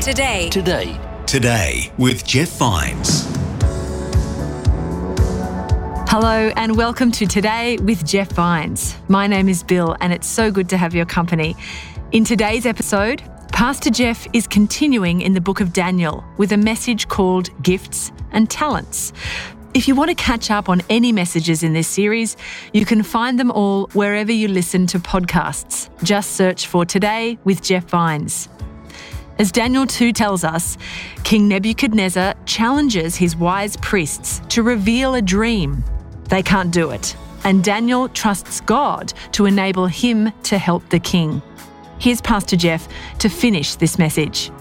Today with Jeff Vines. Hello and welcome to Today with Jeff Vines. My name is Bill and it's so good to have your company. In today's episode, Pastor Jeff is continuing in the book of Daniel with a message called Gifts and Talents. If you want to catch up on any messages in this series, you can find them all wherever you listen to podcasts. Just search for Today with Jeff Vines. As Daniel 2 tells us, King Nebuchadnezzar challenges his wise priests to reveal a dream. They can't do it, and Daniel trusts God to enable him to help the king. Here's Pastor Jeff to finish this message.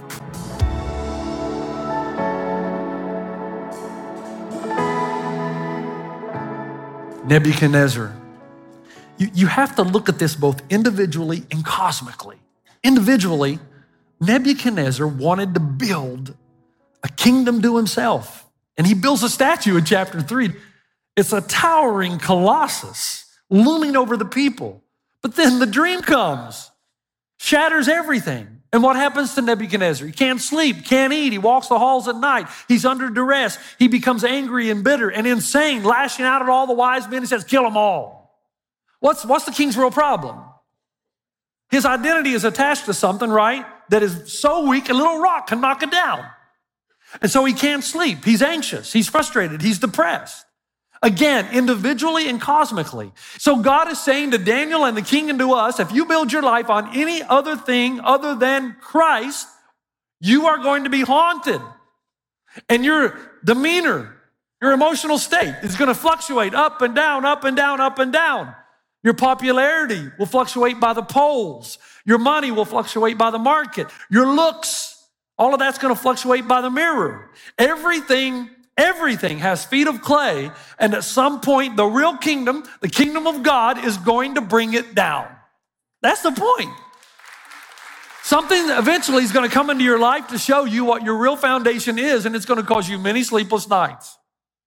Nebuchadnezzar. You have to look at this both individually and cosmically. Individually, Nebuchadnezzar wanted to build a kingdom to himself. And he builds a statue in chapter 3. It's a towering colossus looming over the people. But then the dream comes, shatters everything. And what happens to Nebuchadnezzar? He can't sleep, can't eat. He walks the halls at night. He's under duress. He becomes angry and bitter and insane, lashing out at all the wise men. He says, kill them all. What's the king's real problem? His identity is attached to something, right, that is so weak a little rock can knock it down. And so he can't sleep. He's anxious. He's frustrated. He's depressed. Again, individually and cosmically. So God is saying to Daniel and the king and to us, if you build your life on any other thing other than Christ, you are going to be haunted. And your demeanor, your emotional state is going to fluctuate up and down, up and down, up and down. Your popularity will fluctuate by the polls. Your money will fluctuate by the market. Your looks, all of that's going to fluctuate by the mirror. Everything has feet of clay, and at some point, the real kingdom, the kingdom of God, is going to bring it down. That's the point. Something eventually is going to come into your life to show you what your real foundation is, and it's going to cause you many sleepless nights.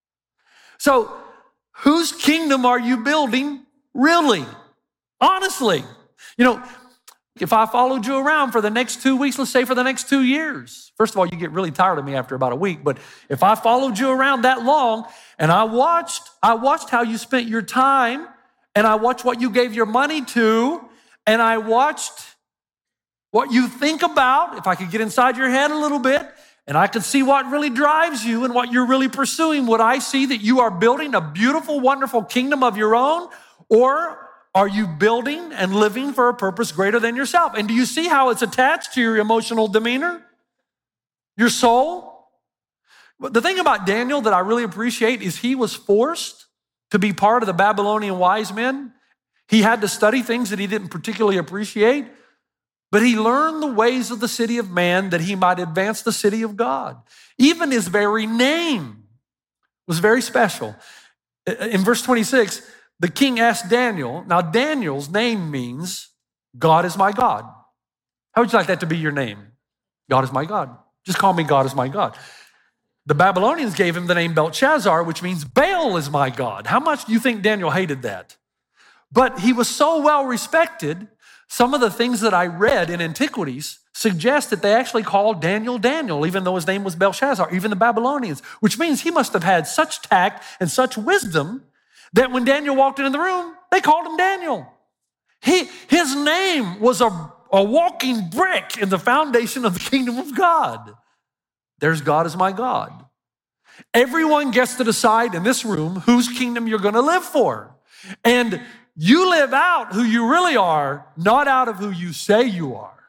So, whose kingdom are you building, really? Honestly. You know, if I followed you around for the next 2 weeks, let's say for the next 2 years, first of all, you get really tired of me after about a week, but if I followed you around that long and I watched how you spent your time, and I watched what you gave your money to, and I watched what you think about, if I could get inside your head a little bit, and I could see what really drives you and what you're really pursuing, would I see that you are building a beautiful, wonderful kingdom of your own, or are you building and living for a purpose greater than yourself? And do you see how it's attached to your emotional demeanor? Your soul? The thing about Daniel that I really appreciate is he was forced to be part of the Babylonian wise men. He had to study things that he didn't particularly appreciate, but he learned the ways of the city of man that he might advance the city of God. Even his very name was very special. In verse 26, the king asked Daniel, now Daniel's name means God is my God. How would you like that to be your name? God is my God. Just call me God is my God. The Babylonians gave him the name Belshazzar, which means Baal is my God. How much do you think Daniel hated that? But he was so well respected, some of the things that I read in antiquities suggest that they actually called Daniel Daniel, even though his name was Belshazzar, even the Babylonians, which means he must have had such tact and such wisdom that when Daniel walked into the room, they called him Daniel. His name was a walking brick in the foundation of the kingdom of God. There's God is my God. Everyone gets to decide in this room whose kingdom you're going to live for. And you live out who you really are, not out of who you say you are.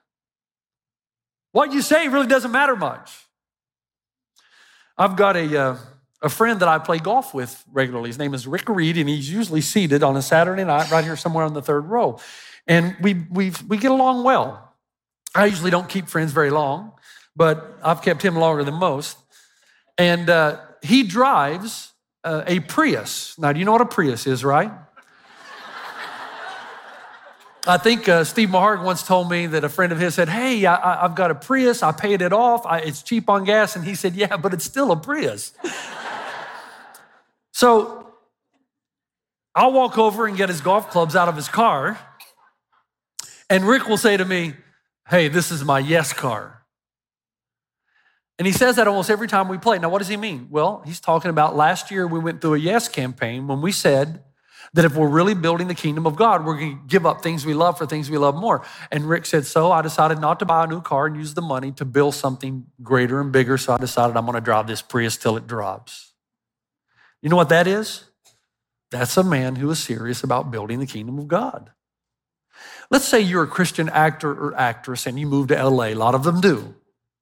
What you say really doesn't matter much. I've got a friend that I play golf with regularly. His name is Rick Reed, and he's usually seated on a Saturday night right here somewhere on the third row. And we get along well. I usually don't keep friends very long, but I've kept him longer than most. And he drives a Prius. Now, do you know what a Prius is, right? I think Steve Maharg once told me that a friend of his said, hey, I've got a Prius. I paid it off. It's cheap on gas. And he said, yeah, but it's still a Prius. So I'll walk over and get his golf clubs out of his car. And Rick will say to me, hey, this is my yes car. And he says that almost every time we play. Now, what does he mean? Well, he's talking about last year we went through a yes campaign when we said that if we're really building the kingdom of God, we're going to give up things we love for things we love more. And Rick said, so I decided not to buy a new car and use the money to build something greater and bigger. So I decided I'm going to drive this Prius till it drops. You know what that is? That's a man who is serious about building the kingdom of God. Let's say you're a Christian actor or actress and you move to LA. A lot of them do.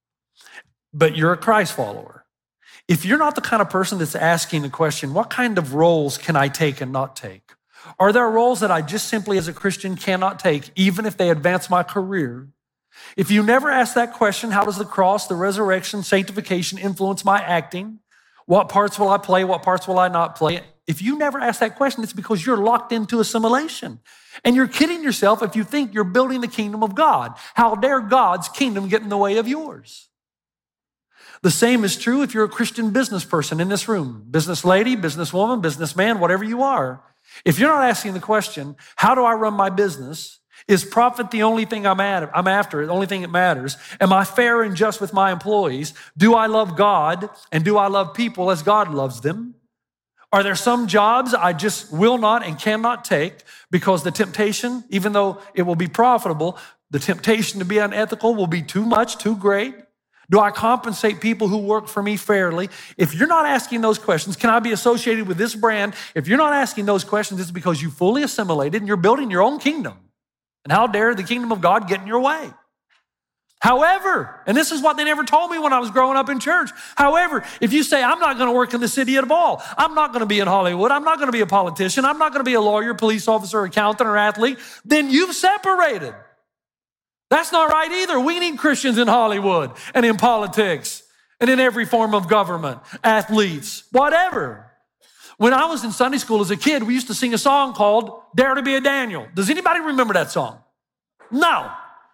But you're a Christ follower. If you're not the kind of person that's asking the question, what kind of roles can I take and not take? Are there roles that I just simply as a Christian cannot take, even if they advance my career? If you never ask that question, how does the cross, the resurrection, sanctification influence my acting? What parts will I play? What parts will I not play? If you never ask that question, it's because you're locked into assimilation. And you're kidding yourself if you think you're building the kingdom of God. How dare God's kingdom get in the way of yours? The same is true if you're a Christian business person in this room. Business lady, businesswoman, businessman, whatever you are. If you're not asking the question, how do I run my business? Is profit the only thing I'm after, the only thing that matters? Am I fair and just with my employees? Do I love God and do I love people as God loves them? Are there some jobs I just will not and cannot take because the temptation, even though it will be profitable, the temptation to be unethical will be too much, too great? Do I compensate people who work for me fairly? If you're not asking those questions, can I be associated with this brand? If you're not asking those questions, it's because you fully assimilated and you're building your own kingdom. And how dare the kingdom of God get in your way? However, and this is what they never told me when I was growing up in church. However, if you say, I'm not going to work in the city at all, I'm not going to be in Hollywood, I'm not going to be a politician, I'm not going to be a lawyer, police officer, accountant, or athlete, then you've separated. That's not right either. We need Christians in Hollywood and in politics and in every form of government, athletes, whatever. When I was in Sunday school as a kid, we used to sing a song called Dare to be a Daniel. Does anybody remember that song? No,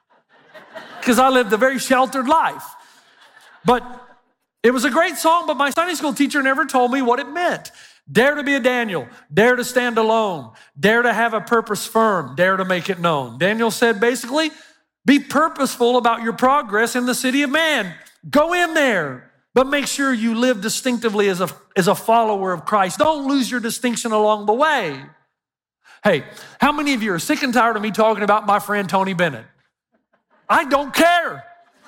because I lived a very sheltered life. But it was a great song, but my Sunday school teacher never told me what it meant. Dare to be a Daniel, dare to stand alone, dare to have a purpose firm, dare to make it known. Daniel said basically, be purposeful about your progress in the city of man. Go in there, but make sure you live distinctively as a follower of Christ. Don't lose your distinction along the way. Hey, how many of you are sick and tired of me talking about my friend Tony Bennett? I don't care.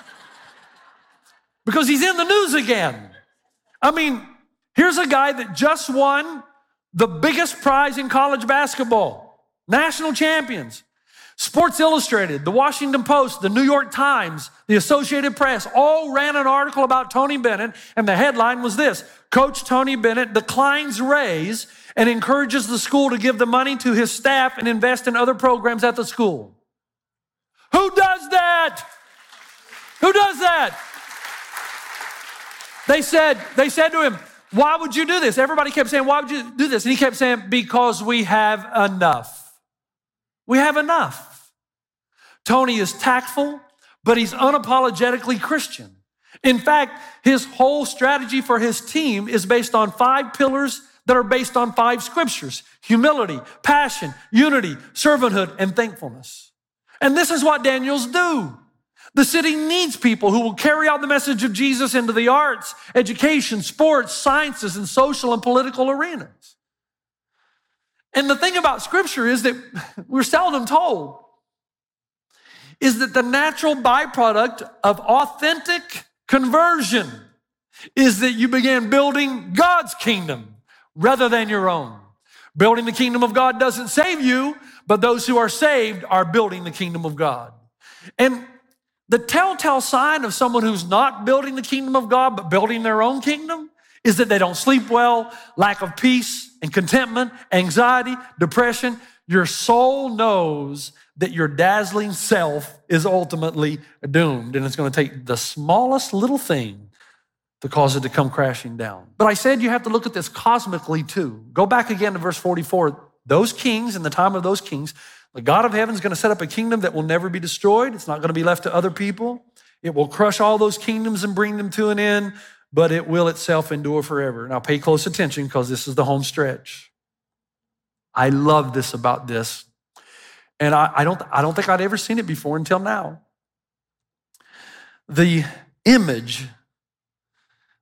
Because he's in the news again. I mean, here's a guy that just won the biggest prize in college basketball. National champions. Sports Illustrated, the Washington Post, the New York Times, the Associated Press all ran an article about Tony Bennett, and the headline was this: Coach Tony Bennett declines raise and encourages the school to give the money to his staff and invest in other programs at the school. Who does that? Who does that? They said to him, why would you do this? Everybody kept saying, why would you do this? And he kept saying, because we have enough. We have enough. Tony is tactful, but he's unapologetically Christian. In fact, his whole strategy for his team is based on 5 pillars that are based on 5 scriptures: humility, passion, unity, servanthood, and thankfulness. And this is what Daniels do. The city needs people who will carry out the message of Jesus into the arts, education, sports, sciences, and social and political arenas. And the thing about Scripture is that we're seldom told is that the natural byproduct of authentic conversion is that you began building God's kingdom rather than your own. Building the kingdom of God doesn't save you, but those who are saved are building the kingdom of God. And the telltale sign of someone who's not building the kingdom of God, but building their own kingdom, is that they don't sleep well, lack of peace and contentment, anxiety, depression. Your soul knows that your dazzling self is ultimately doomed, and it's going to take the smallest little thing to cause it to come crashing down. But I said you have to look at this cosmically too. Go back again to verse 44. Those kings, in the time of those kings, the God of heaven is going to set up a kingdom that will never be destroyed. It's not going to be left to other people. It will crush all those kingdoms and bring them to an end, but it will itself endure forever. Now pay close attention because this is the home stretch. I love this about this. And I don't think I'd ever seen it before until now. The image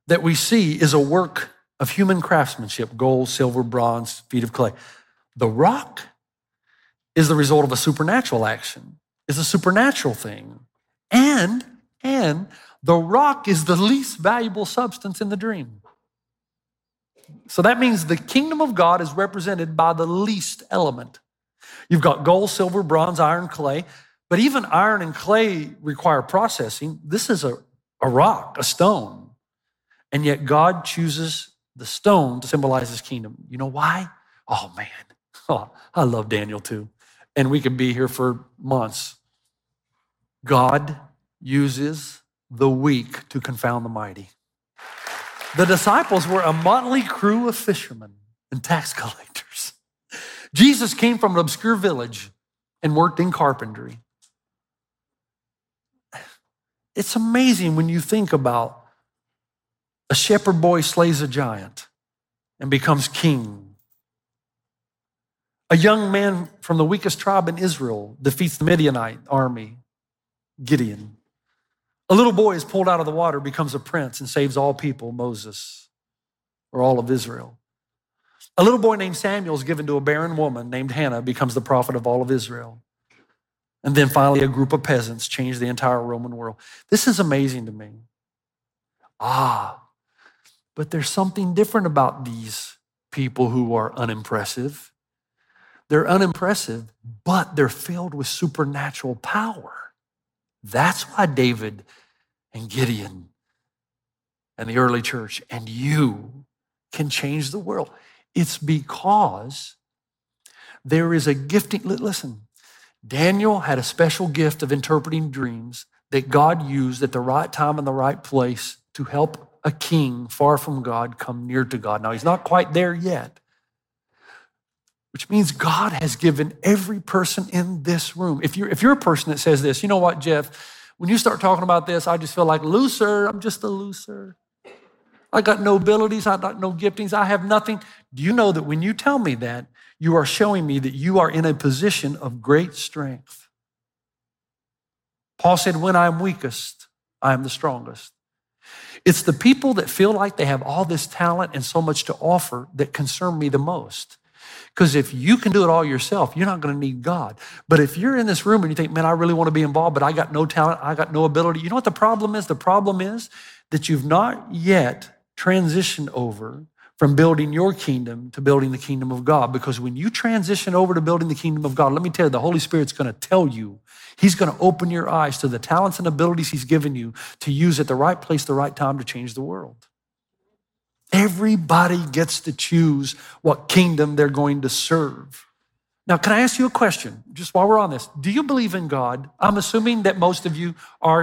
that we see is a work of human craftsmanship, gold, silver, bronze, feet of clay. The rock is the result of a supernatural action. It's a supernatural thing. And the rock is the least valuable substance in the dream. So that means the kingdom of God is represented by the least element. You've got gold, silver, bronze, iron, clay, but even iron and clay require processing. This is a rock, a stone. And yet God chooses the stone to symbolize his kingdom. You know why? Oh man, I love Daniel too. And we could be here for months. God uses the weak to confound the mighty. The disciples were a motley crew of fishermen and tax collectors. Jesus came from an obscure village and worked in carpentry. It's amazing when you think about a shepherd boy slays a giant and becomes king. A young man from the weakest tribe in Israel defeats the Midianite army, Gideon. A little boy is pulled out of the water, becomes a prince, and saves all people, Moses, or all of Israel. A little boy named Samuel is given to a barren woman named Hannah, becomes the prophet of all of Israel. And then finally, a group of peasants changed the entire Roman world. This is amazing to me. But there's something different about these people who are unimpressive. They're unimpressive, but they're filled with supernatural power. That's why David and Gideon and the early church and you can change the world. It's because there is a gifting. Listen, Daniel had a special gift of interpreting dreams that God used at the right time and the right place to help a king far from God come near to God. Now, he's not quite there yet, which means God has given every person in this room. If you're a person that says this, you know what, Jeff, when you start talking about this, I just feel like loser. I'm just a loser. I got no abilities. I got no giftings. I have nothing. Do you know that when you tell me that, you are showing me that you are in a position of great strength? Paul said, when I am weakest, I am the strongest. It's the people that feel like they have all this talent and so much to offer that concern me the most. Because if you can do it all yourself, you're not going to need God. But if you're in this room and you think, man, I really want to be involved, but I got no talent, I got no ability. You know what the problem is? The problem is that you've not yet transitioned over from building your kingdom to building the kingdom of God. Because when you transition over to building the kingdom of God, let me tell you, the Holy Spirit's going to tell you, he's going to open your eyes to the talents and abilities he's given you to use at the right place, the right time to change the world. Everybody gets to choose what kingdom they're going to serve. Now, can I ask you a question, just while we're on this? Do you believe in God? I'm assuming that most of you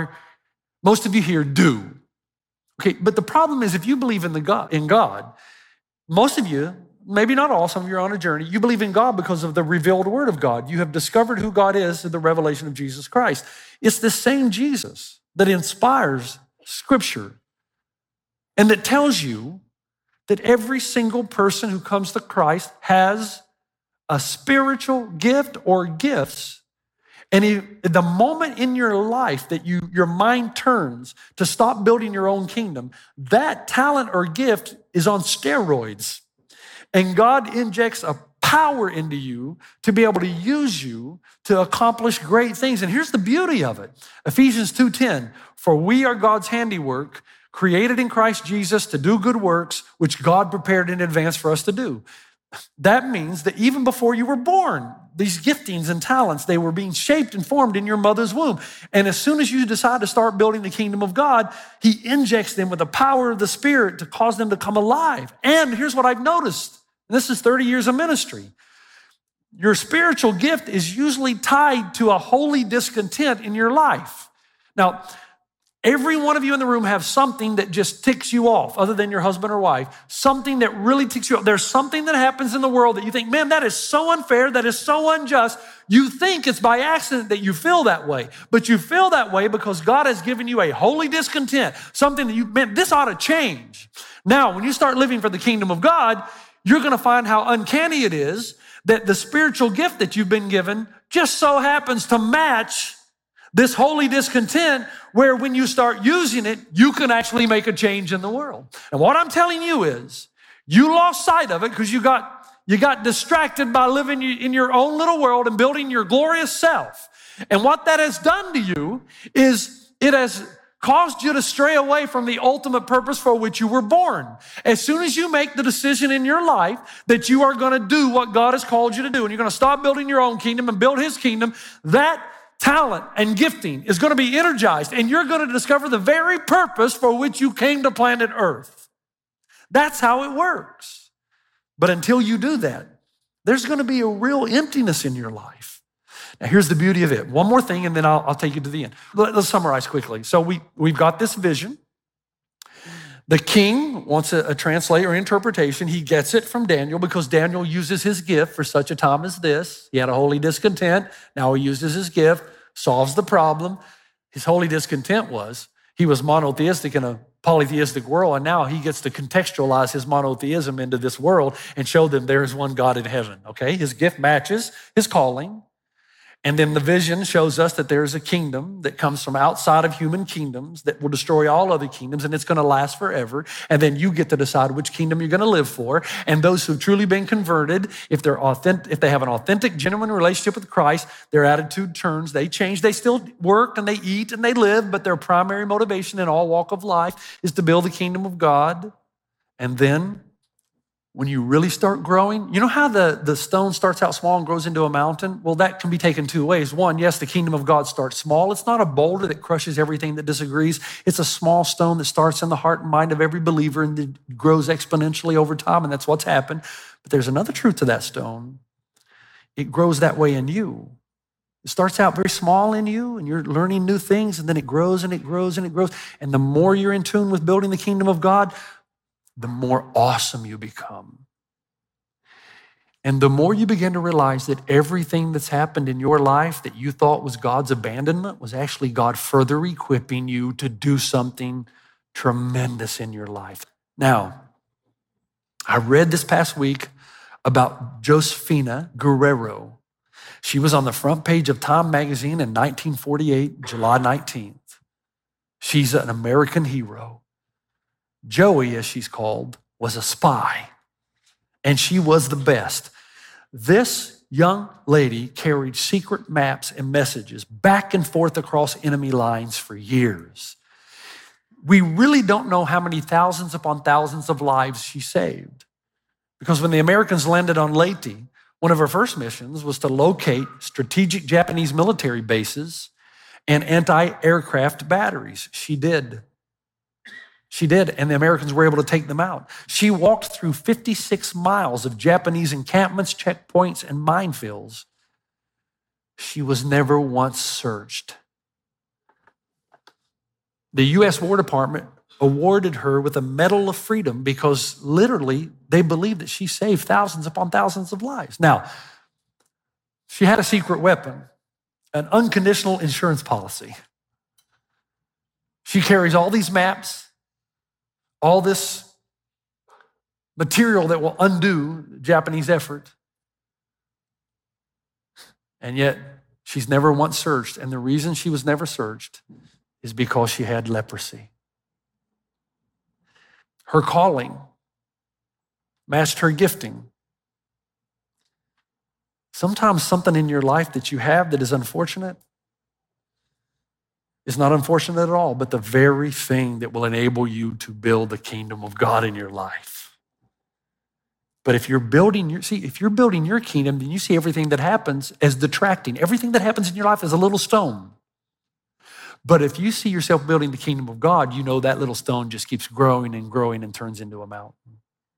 here do. Okay, but the problem is if you believe in God, most of you, maybe not all, some of you are on a journey, you believe in God because of the revealed word of God. You have discovered who God is through the revelation of Jesus Christ. It's the same Jesus that inspires Scripture and that tells you that every single person who comes to Christ has a spiritual gift or gifts. And the moment in your life that your mind turns to stop building your own kingdom, that talent or gift is on steroids. And God injects a power into you to be able to use you to accomplish great things. And here's the beauty of it. Ephesians 2:10, for we are God's handiwork, created in Christ Jesus to do good works, which God prepared in advance for us to do. That means that even before you were born, these giftings and talents, they were being shaped and formed in your mother's womb. And as soon as you decide to start building the kingdom of God, he injects them with the power of the Spirit to cause them to come alive. And here's what I've noticed. And this is 30 years of ministry. Your spiritual gift is usually tied to a holy discontent in your life. Now, every one of you in the room have something that just ticks you off, other than your husband or wife, something that really ticks you off. There's something that happens in the world that you think, man, that is so unfair, that is so unjust. You think it's by accident that you feel that way, but you feel that way because God has given you a holy discontent, something that man, this ought to change. Now, when you start living for the kingdom of God, you're going to find how uncanny it is that the spiritual gift that you've been given just so happens to match This holy discontent where when you start using it, you can actually make a change in the world. And what I'm telling you is, you lost sight of it because you got distracted by living in your own little world and building your glorious self. And what that has done to you is it has caused you to stray away from the ultimate purpose for which you were born. As soon as you make the decision in your life that you are going to do what God has called you to do, and you're going to stop building your own kingdom and build His kingdom, that talent and gifting is going to be energized, and you're going to discover the very purpose for which you came to planet Earth. That's how it works. But until you do that, there's going to be a real emptiness in your life. Now, here's the beauty of it. One more thing, and then I'll take you to the end. Let's summarize quickly. So we've got this vision. The king wants a translator or interpretation. He gets it from Daniel because Daniel uses his gift for such a time as this. He had a holy discontent. Now he uses his gift, solves the problem. His holy discontent was he was monotheistic in a polytheistic world, and now he gets to contextualize his monotheism into this world and show them there is one God in heaven, okay? His gift matches his calling. And then the vision shows us that there's a kingdom that comes from outside of human kingdoms that will destroy all other kingdoms, and it's going to last forever. And then you get to decide which kingdom you're going to live for. And those who've truly been converted, if they have an authentic, genuine relationship with Christ, their attitude turns, they change. They still work and they eat and they live, but their primary motivation in all walk of life is to build the kingdom of God. And then when you really start growing, you know how the stone starts out small and grows into a mountain? Well, that can be taken two ways. One, yes, the kingdom of God starts small. It's not a boulder that crushes everything that disagrees. It's a small stone that starts in the heart and mind of every believer and it grows exponentially over time, and that's what's happened. But there's another truth to that stone. It grows that way in you. It starts out very small in you, and you're learning new things, and then it grows and it grows and it grows. And the more you're in tune with building the kingdom of God, the more awesome you become. And the more you begin to realize that everything that's happened in your life that you thought was God's abandonment was actually God further equipping you to do something tremendous in your life. Now, I read this past week about Josefina Guerrero. She was on the front page of Time magazine in 1948, July 19th. She's an American hero. Joey, as she's called, was a spy, and she was the best. This young lady carried secret maps and messages back and forth across enemy lines for years. We really don't know how many thousands upon thousands of lives she saved, because when the Americans landed on Leyte, one of her first missions was to locate strategic Japanese military bases and anti-aircraft batteries. She did. She did, and the Americans were able to take them out. She walked through 56 miles of Japanese encampments, checkpoints, and minefields. She was never once searched. The U.S. War Department awarded her with a Medal of Freedom because literally they believed that she saved thousands upon thousands of lives. Now, she had a secret weapon, an unconditional insurance policy. She carries all these maps, all this material that will undo the Japanese effort. And yet, she's never once searched. And the reason she was never searched is because she had leprosy. Her calling matched her gifting. Sometimes something in your life that you have that is unfortunate is not unfortunate at all, but the very thing that will enable you to build the kingdom of God in your life. But if you're building your kingdom, then you see everything that happens as detracting. Everything that happens in your life is a little stone. But if you see yourself building the kingdom of God, you know that little stone just keeps growing and growing and turns into a mountain.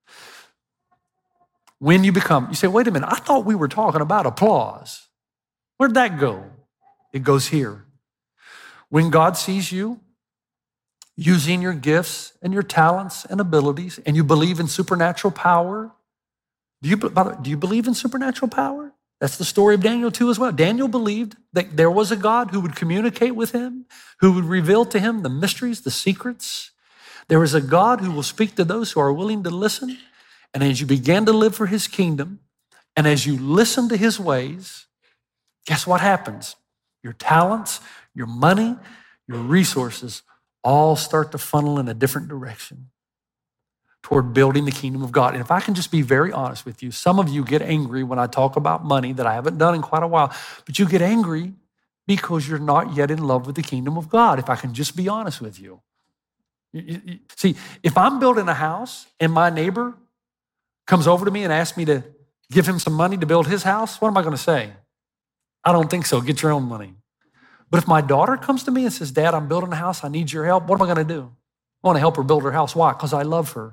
When you say, wait a minute, I thought we were talking about applause. Where'd that go? It goes here. When God sees you using your gifts and your talents and abilities, and you believe in supernatural power, do you believe in supernatural power? That's the story of Daniel too as well. Daniel believed that there was a God who would communicate with him, who would reveal to him the mysteries, the secrets. There is a God who will speak to those who are willing to listen. And as you begin to live for his kingdom, and as you listen to his ways, guess what happens? Your talents, your money, your resources all start to funnel in a different direction toward building the kingdom of God. And if I can just be very honest with you, some of you get angry when I talk about money that I haven't done in quite a while, but you get angry because you're not yet in love with the kingdom of God, if I can just be honest with you. See, if I'm building a house and my neighbor comes over to me and asks me to give him some money to build his house, what am I going to say? I don't think so. Get your own money. But if my daughter comes to me and says, Dad, I'm building a house, I need your help, what am I going to do? I want to help her build her house. Why? Because I love her.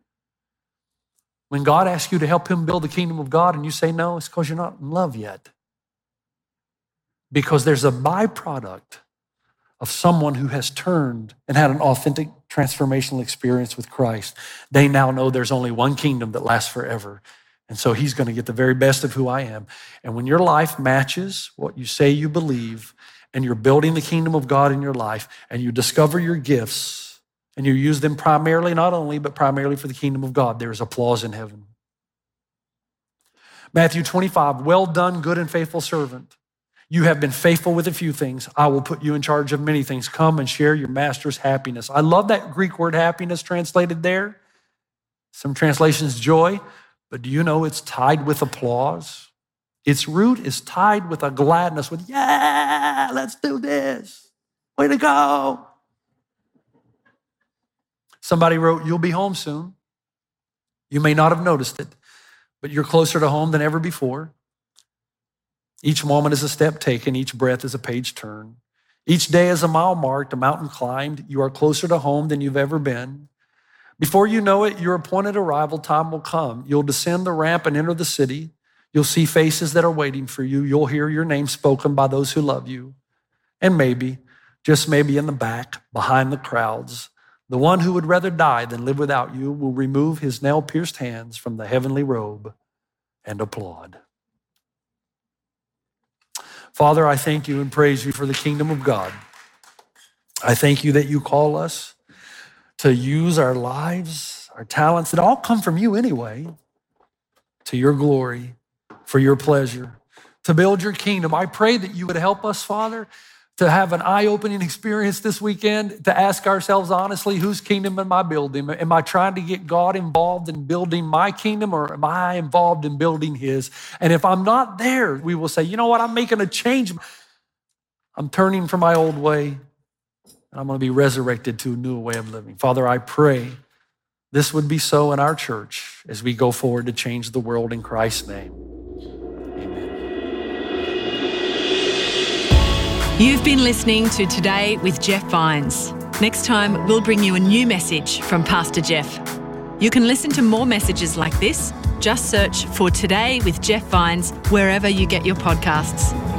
When God asks you to help him build the kingdom of God and you say no, it's because you're not in love yet. Because there's a byproduct of someone who has turned and had an authentic transformational experience with Christ. They now know there's only one kingdom that lasts forever. And so he's going to get the very best of who I am. And when your life matches what you say you believe, and you're building the kingdom of God in your life, and you discover your gifts, and you use them primarily, not only, but primarily for the kingdom of God, there is applause in heaven. Matthew 25, well done, good and faithful servant. You have been faithful with a few things. I will put you in charge of many things. Come and share your master's happiness. I love that Greek word happiness translated there. Some translations, joy. But do you know it's tied with applause? Its root is tied with a gladness, with, yeah, let's do this. Way to go. Somebody wrote, you'll be home soon. You may not have noticed it, but you're closer to home than ever before. Each moment is a step taken. Each breath is a page turned. Each day is a mile marked, a mountain climbed. You are closer to home than you've ever been. Before you know it, your appointed arrival time will come. You'll descend the ramp and enter the city. You'll see faces that are waiting for you. You'll hear your name spoken by those who love you. And maybe, just maybe in the back, behind the crowds, the one who would rather die than live without you will remove his nail-pierced hands from the heavenly robe and applaud. Father, I thank you and praise you for the kingdom of God. I thank you that you call us to use our lives, our talents, that all come from you anyway, to your glory, for your pleasure, to build your kingdom. I pray that you would help us, Father, to have an eye-opening experience this weekend, to ask ourselves honestly, whose kingdom am I building? Am I trying to get God involved in building my kingdom, or am I involved in building his? And if I'm not there, we will say, you know what, I'm making a change. I'm turning from my old way, and I'm going to be resurrected to a new way of living. Father, I pray this would be so in our church as we go forward to change the world in Christ's name. You've been listening to Today with Jeff Vines. Next time, we'll bring you a new message from Pastor Jeff. You can listen to more messages like this. Just search for Today with Jeff Vines wherever you get your podcasts.